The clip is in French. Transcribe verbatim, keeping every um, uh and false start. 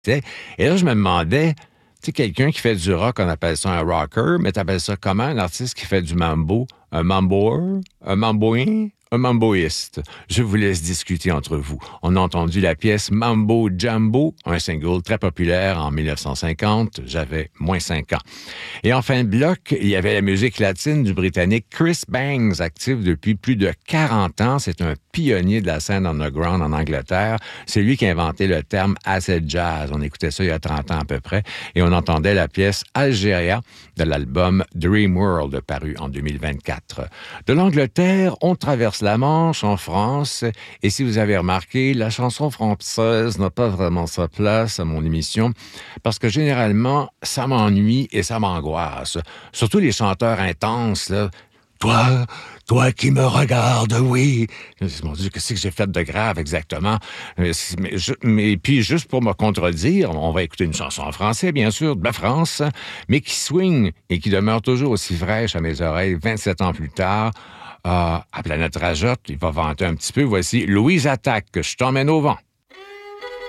Et là, je me demandais, tu sais, quelqu'un qui fait du rock, on appelle ça un rocker, mais t'appelles ça comment, un artiste qui fait du mambo? Un mamboer? Un mamboin? Un mamboïste. Je vous laisse discuter entre vous. On a entendu la pièce Mambo Jambo, un single très populaire en dix-neuf cent cinquante. J'avais moins cinq ans. Et en fin de bloc, il y avait la musique latine du Britannique Chris Bangs, actif depuis plus de quarante ans. C'est un pionnier de la scène underground en Angleterre. C'est lui qui a inventé le terme acid jazz. On écoutait ça il y a trente ans à peu près. Et on entendait la pièce Algéria de l'album Dream World, paru en deux mille vingt-quatre. De l'Angleterre, on traverse la Manche en France. Et si vous avez remarqué, la chanson française n'a pas vraiment sa place à mon émission parce que généralement, ça m'ennuie et ça m'angoisse. Surtout les chanteurs intenses, là. Toi, toi qui me regardes, oui. Mon Dieu, qu'est-ce que j'ai fait de grave exactement? Mais, mais, mais puis, juste pour me contredire, on va écouter une chanson en français, bien sûr, de la France, mais qui swing et qui demeure toujours aussi fraîche à mes oreilles vingt-sept ans plus tard. Euh, à Planète Rajotte, il va vanter un petit peu. Voici Louise Attaque, Je t'emmène au vent.